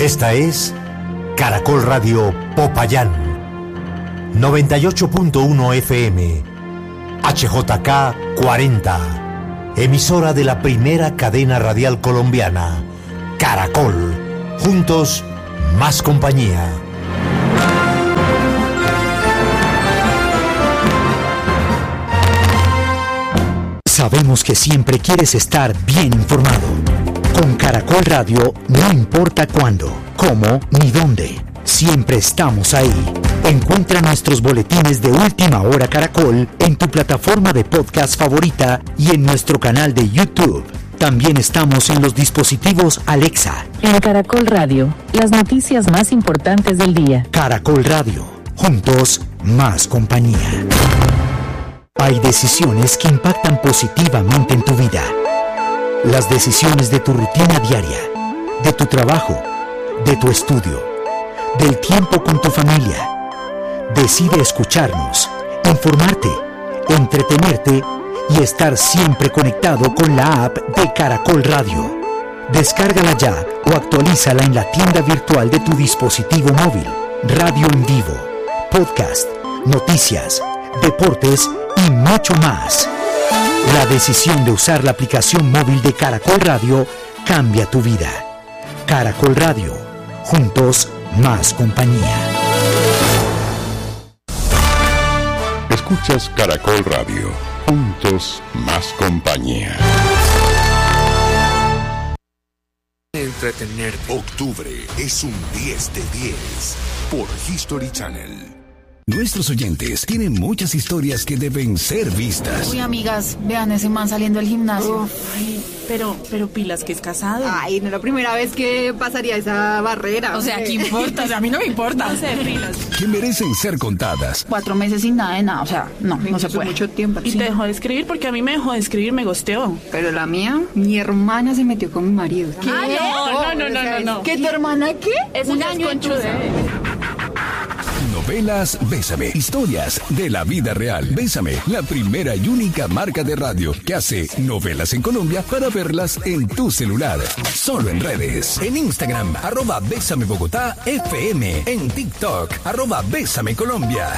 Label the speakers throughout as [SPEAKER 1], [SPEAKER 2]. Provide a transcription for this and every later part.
[SPEAKER 1] Esta es Caracol Radio Popayán, 98.1 FM, HJK 40, emisora de la primera cadena radial colombiana, Caracol, juntos más compañía. Sabemos que siempre quieres estar bien informado. Con Caracol Radio no importa cuándo, cómo ni dónde. Siempre estamos ahí. Encuentra nuestros boletines de Última Hora Caracol en tu plataforma de podcast favorita y en nuestro canal de YouTube. También estamos en los dispositivos Alexa.
[SPEAKER 2] En Caracol Radio, las noticias más importantes del día.
[SPEAKER 1] Caracol Radio, juntos más compañía. Hay decisiones que impactan positivamente en tu vida. Las decisiones de tu rutina diaria, de tu trabajo, de tu estudio, del tiempo con tu familia. Decide escucharnos, informarte, entretenerte y estar siempre conectado con la app de Caracol Radio. Descárgala ya o actualízala en la tienda virtual de tu dispositivo móvil. Radio en vivo, podcast, noticias, deportes y mucho más. La decisión de usar la aplicación móvil de Caracol Radio cambia tu vida. Caracol Radio, juntos más compañía.
[SPEAKER 3] Escuchas Caracol Radio, juntos más compañía.
[SPEAKER 4] Entretener. Octubre es un 10 de 10 por History Channel.
[SPEAKER 5] Nuestros oyentes tienen muchas historias que deben ser vistas.
[SPEAKER 6] Uy, amigas, vean ese man saliendo del gimnasio.
[SPEAKER 7] Ay, pero pilas que es casado.
[SPEAKER 8] Ay, no es la primera vez que pasaría esa barrera.
[SPEAKER 6] O sea, ¿qué importa? O sea, a mí no me importa.
[SPEAKER 7] No sé, pilas.
[SPEAKER 5] Que merecen ser contadas.
[SPEAKER 6] 4 meses sin nada de nada, o sea, no se puede.
[SPEAKER 8] Mucho tiempo.
[SPEAKER 7] Y te dejó de escribir porque a mí me dejó de escribir, me gosteó.
[SPEAKER 8] Pero la mía, mi hermana se metió con mi marido.
[SPEAKER 7] ¿Qué? No.
[SPEAKER 6] ¿Qué, tu hermana qué?
[SPEAKER 7] Eso
[SPEAKER 6] Un
[SPEAKER 7] ya es
[SPEAKER 6] año
[SPEAKER 7] conchude.
[SPEAKER 5] Novelas Bésame. Historias de la vida real. Bésame, la primera y única marca de radio que hace novelas en Colombia para verlas en tu celular. Solo en redes. En Instagram, @Bésame Bogotá FM. En TikTok, @Bésame Colombia.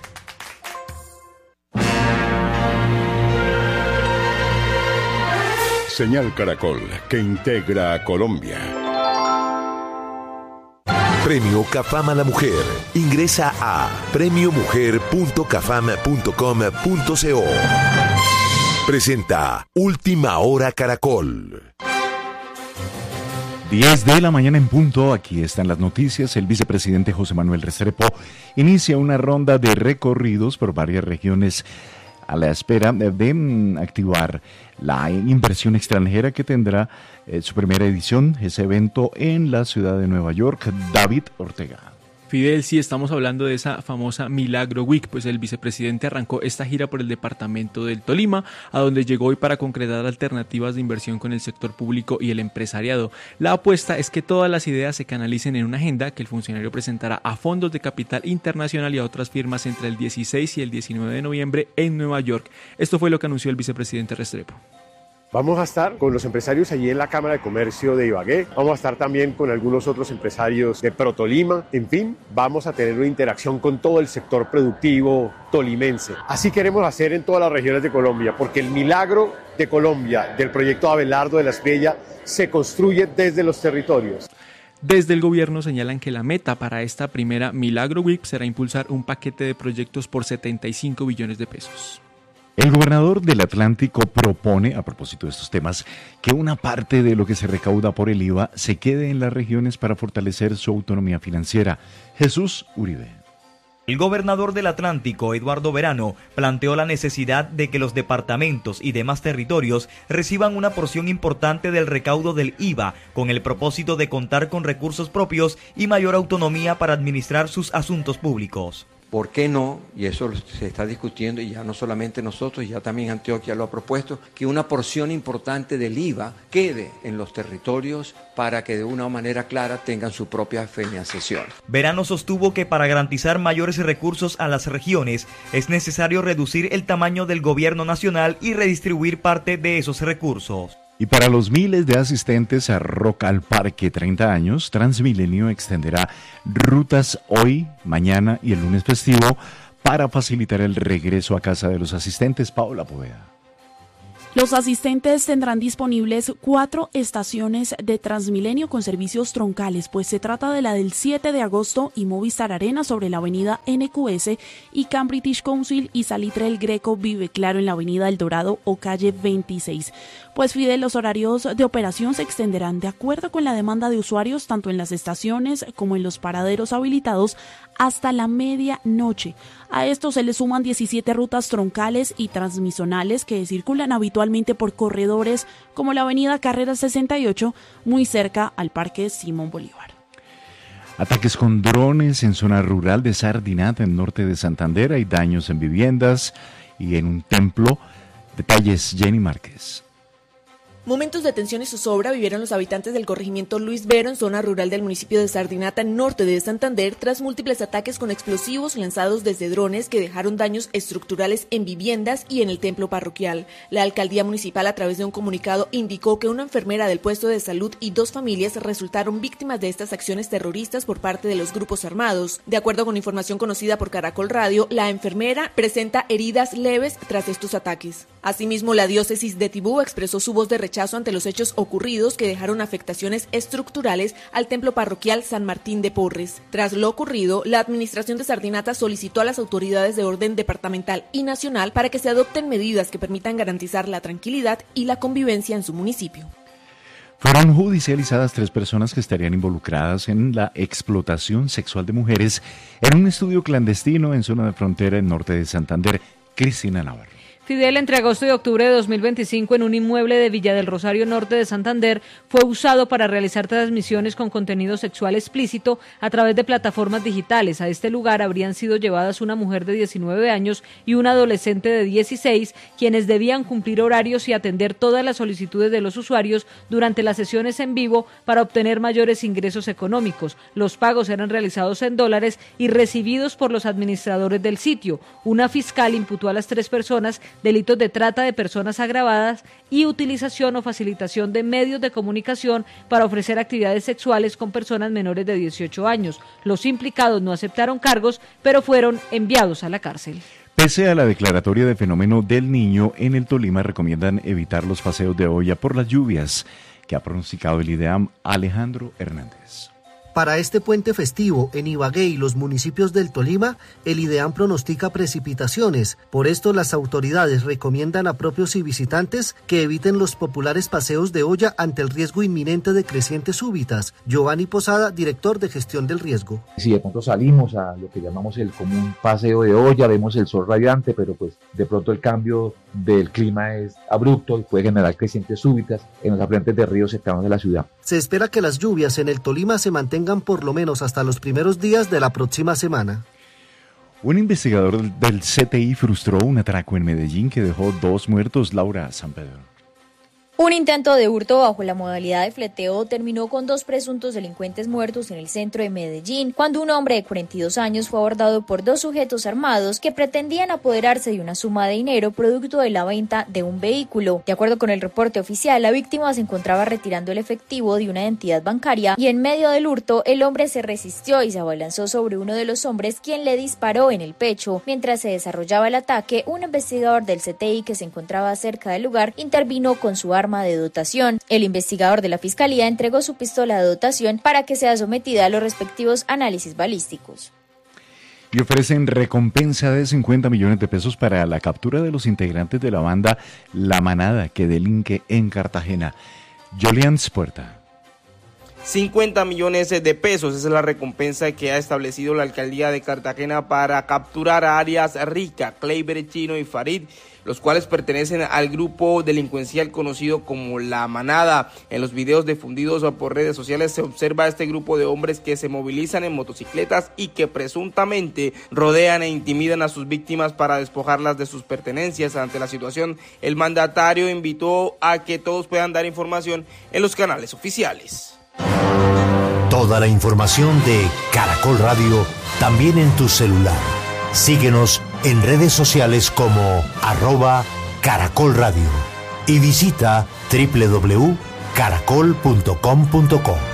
[SPEAKER 3] Señal Caracol, que integra a Colombia.
[SPEAKER 4] Premio Cafam a la Mujer. Ingresa a premiomujer.cafam.com.co. Presenta Última Hora Caracol.
[SPEAKER 9] 10 de la mañana en punto, aquí están las noticias. El vicepresidente José Manuel Restrepo inicia una ronda de recorridos por varias regiones a la espera de activar la inversión extranjera que tendrá su primera edición, ese evento en la ciudad de Nueva York. David Ortega.
[SPEAKER 10] Fidel, sí, estamos hablando de esa famosa Milagro Week, pues el vicepresidente arrancó esta gira por el departamento del Tolima, a donde llegó hoy para concretar alternativas de inversión con el sector público y el empresariado. La apuesta es que todas las ideas se canalicen en una agenda que el funcionario presentará a fondos de capital internacional y a otras firmas entre el 16 y el 19 de noviembre en Nueva York. Esto fue lo que anunció el vicepresidente Restrepo.
[SPEAKER 11] Vamos a estar con los empresarios allí en la Cámara de Comercio de Ibagué, vamos a estar también con algunos otros empresarios de Protolima, en fin, vamos a tener una interacción con todo el sector productivo tolimense. Así queremos hacer en todas las regiones de Colombia, porque el milagro de Colombia, del proyecto Abelardo de la Espriella, se construye desde los territorios.
[SPEAKER 10] Desde el gobierno señalan que la meta para esta primera Milagro Week será impulsar un paquete de proyectos por 75 billones de pesos.
[SPEAKER 9] El gobernador del Atlántico propone, a propósito de estos temas, que una parte de lo que se recauda por el IVA se quede en las regiones para fortalecer su autonomía financiera. Jesús Uribe.
[SPEAKER 12] El gobernador del Atlántico, Eduardo Verano, planteó la necesidad de que los departamentos y demás territorios reciban una porción importante del recaudo del IVA, con el propósito de contar con recursos propios y mayor autonomía para administrar sus asuntos públicos.
[SPEAKER 13] ¿Por qué no? Y eso se está discutiendo, y ya no solamente nosotros, ya también Antioquia lo ha propuesto, que una porción importante del IVA quede en los territorios para que de una manera clara tengan su propia financiación.
[SPEAKER 12] Verano sostuvo que para garantizar mayores recursos a las regiones es necesario reducir el tamaño del gobierno nacional y redistribuir parte de esos recursos.
[SPEAKER 9] Y para los miles de asistentes a Rock al Parque 30 años, Transmilenio extenderá rutas hoy, mañana y el lunes festivo para facilitar el regreso a casa de los asistentes. Paola Poveda.
[SPEAKER 14] Los asistentes tendrán disponibles 4 estaciones de Transmilenio con servicios troncales, pues se trata de la del 7 de agosto y Movistar Arena sobre la avenida NQS y Camp British Council y Salitre El Greco Vive Claro en la avenida El Dorado o calle 26. Pues Fidel, los horarios de operación se extenderán de acuerdo con la demanda de usuarios tanto en las estaciones como en los paraderos habilitados hasta la medianoche. A esto se le suman 17 rutas troncales y transmisonales que circulan habitualmente por corredores como la avenida Carrera 68, muy cerca al Parque Simón Bolívar.
[SPEAKER 9] Ataques con drones en zona rural de Sardinata, en norte de Santander. Hay daños en viviendas y en un templo. Detalles, Jenny Márquez.
[SPEAKER 15] Momentos de tensión y zozobra vivieron los habitantes del corregimiento Luis Vero en zona rural del municipio de Sardinata, norte de Santander, tras múltiples ataques con explosivos lanzados desde drones que dejaron daños estructurales en viviendas y en el templo parroquial. La alcaldía municipal, a través de un comunicado, indicó que una enfermera del puesto de salud y 2 familias resultaron víctimas de estas acciones terroristas por parte de los grupos armados. De acuerdo con información conocida por Caracol Radio, la enfermera presenta heridas leves tras estos ataques. Asimismo, la diócesis de Tibú expresó su voz de rechazo ante los hechos ocurridos que dejaron afectaciones estructurales al templo parroquial San Martín de Porres. Tras lo ocurrido, la administración de Sardinata solicitó a las autoridades de orden departamental y nacional para que se adopten medidas que permitan garantizar la tranquilidad y la convivencia en su municipio.
[SPEAKER 9] Fueron judicializadas 3 personas que estarían involucradas en la explotación sexual de mujeres en un estudio clandestino en zona de frontera en norte de Santander. Cristina Navarro.
[SPEAKER 16] Fidel, entre agosto y octubre de 2025, en un inmueble de Villa del Rosario Norte de Santander, fue usado para realizar transmisiones con contenido sexual explícito a través de plataformas digitales. A este lugar habrían sido llevadas una mujer de 19 años y un adolescente de 16, quienes debían cumplir horarios y atender todas las solicitudes de los usuarios durante las sesiones en vivo para obtener mayores ingresos económicos. Los pagos eran realizados en dólares y recibidos por los administradores del sitio. Una fiscal imputó a las 3 personas delitos de trata de personas agravadas y utilización o facilitación de medios de comunicación para ofrecer actividades sexuales con personas menores de 18 años. Los implicados no aceptaron cargos, pero fueron enviados a la cárcel.
[SPEAKER 9] Pese a la declaratoria de fenómeno del Niño, en el Tolima recomiendan evitar los paseos de olla por las lluvias, que ha pronosticado el IDEAM. Alejandro Hernández.
[SPEAKER 17] Para este puente festivo en Ibagué y los municipios del Tolima, el IDEAM pronostica precipitaciones. Por esto, las autoridades recomiendan a propios y visitantes que eviten los populares paseos de olla ante el riesgo inminente de crecientes súbitas. Giovanni Posada, director de gestión del riesgo.
[SPEAKER 18] Si de pronto salimos a lo que llamamos el común paseo de olla, vemos el sol radiante, pero pues de pronto el cambio del clima es abrupto y puede generar crecientes súbitas en los afluentes de ríos cercanos de la ciudad.
[SPEAKER 17] Se espera que las lluvias en el Tolima se mantengan por lo menos hasta los primeros días de la próxima semana.
[SPEAKER 9] Un investigador del CTI frustró un atraco en Medellín que dejó 2 muertos. Laura San Pedro.
[SPEAKER 19] Un intento de hurto bajo la modalidad de fleteo terminó con 2 presuntos delincuentes muertos en el centro de Medellín, cuando un hombre de 42 años fue abordado por 2 sujetos armados que pretendían apoderarse de una suma de dinero producto de la venta de un vehículo. De acuerdo con el reporte oficial, la víctima se encontraba retirando el efectivo de una entidad bancaria y en medio del hurto el hombre se resistió y se abalanzó sobre uno de los hombres, quien le disparó en el pecho. Mientras se desarrollaba el ataque, un investigador del CTI que se encontraba cerca del lugar intervino con su arma de dotación. El investigador de la Fiscalía entregó su pistola de dotación para que sea sometida a los respectivos análisis balísticos.
[SPEAKER 9] Y ofrecen recompensa de 50 millones de pesos para la captura de los integrantes de la banda La Manada, que delinque en Cartagena. Jolians Puerta.
[SPEAKER 20] 50 millones de pesos es la recompensa que ha establecido la alcaldía de Cartagena para capturar a alias Rica, Kleiber, Chino y Farid, los cuales pertenecen al grupo delincuencial conocido como La Manada. En los videos difundidos por redes sociales se observa a este grupo de hombres que se movilizan en motocicletas y que presuntamente rodean e intimidan a sus víctimas para despojarlas de sus pertenencias. Ante la situación, el mandatario invitó a que todos puedan dar información en los canales oficiales.
[SPEAKER 1] Toda la información de Caracol Radio también en tu celular. Síguenos en redes sociales como @Caracol Radio y visita www.caracol.com.co.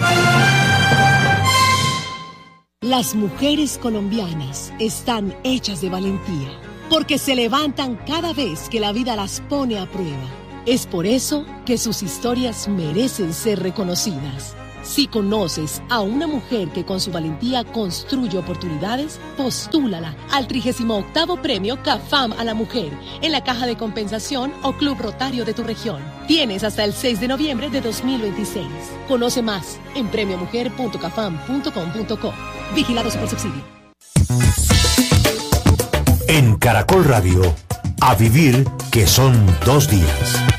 [SPEAKER 21] Las mujeres colombianas están hechas de valentía, porque se levantan cada vez que la vida las pone a prueba. Es por eso que sus historias merecen ser reconocidas. Si conoces a una mujer que con su valentía construye oportunidades, postúlala al 38º Premio CAFAM a la Mujer en la Caja de Compensación o Club Rotario de tu región. Tienes hasta el 6 de noviembre de 2026. Conoce más en premiomujer.cafam.com.co. Vigilado Supersubsidio.
[SPEAKER 1] En Caracol Radio, a vivir que son 2 días.